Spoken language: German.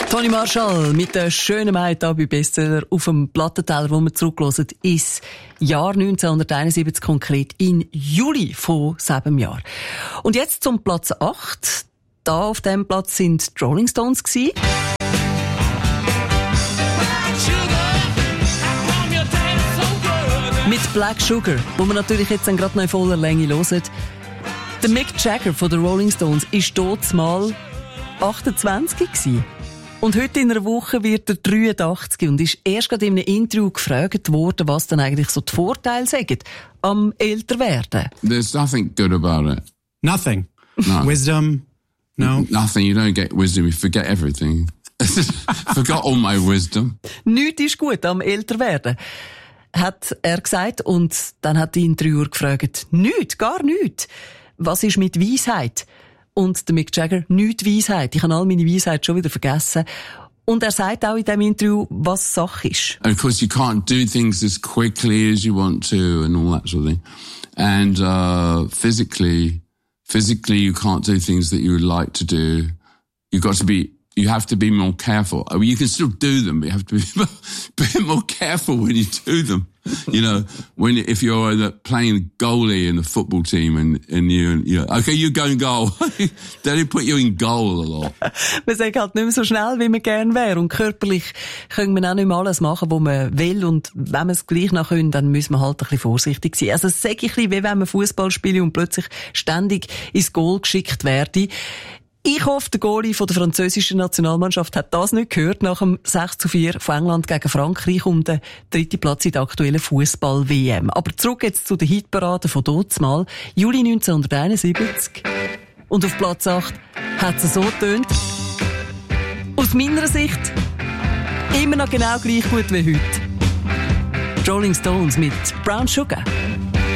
Toni Marshall mit der schönen Maid da bei Bestseller auf dem Plattenteller, wo wir zurückhören, ins Jahr 1971, konkret in Juli von 7 Jahren. Und jetzt zum Platz 8. Da auf dem Platz sind die Rolling Stones gewesen. Mit Black Sugar, wo wir natürlich jetzt dann gerade noch in voller Länge hören. Der Mick Jagger von den Rolling Stones war dort mal 28 gewesen. Und heute in einer Woche wird er 83 und ist erst gerade in einem Interview gefragt worden, was dann eigentlich so die Vorteile sind am Älterwerden. There's nothing good about it. Nothing. No. Wisdom. No. Nothing. You don't get wisdom. You forget everything. Forgot all my wisdom. Nichts ist gut am Älterwerden, hat er gesagt. Und dann hat die Interviewer gefragt, nichts, gar nichts. Was ist mit Weisheit? Und der Mick Jagger, nichts Weisheit. Ich habe all meine Weisheit schon wieder vergessen. Und er sagt auch in diesem Interview, was Sache ist. And of course, you can't do things as quickly as you want to and all that sort of thing. And physically, you can't do things that you would like to do. You have to be more careful. I mean, you can still do them, but you have to be a bit more careful when you do them. You know, if you're playing goalie in a football team and okay, you go in goal. They put you in goal a lot. Man sagt halt nicht mehr so schnell, wie man gerne wäre. Und körperlich können wir auch nicht mehr alles machen, was man will. Und wenn wir es gleich noch können, dann müssen wir halt ein bisschen vorsichtig sein. Also es sage ich ein bisschen, wie wenn man Fußball spielt und plötzlich ständig ins Goal geschickt werde. Ich hoffe, der Goalie von der französischen Nationalmannschaft hat das nicht gehört nach dem 6:4 von England gegen Frankreich um den 3. Platz in der aktuellen Fußball-WM. Aber zurück jetzt zu den Hitparaden von dazumal, Juli 1971. Und auf Platz 8 hat es so getönt. Aus meiner Sicht immer noch genau gleich gut wie heute. Rolling Stones mit Brown Sugar.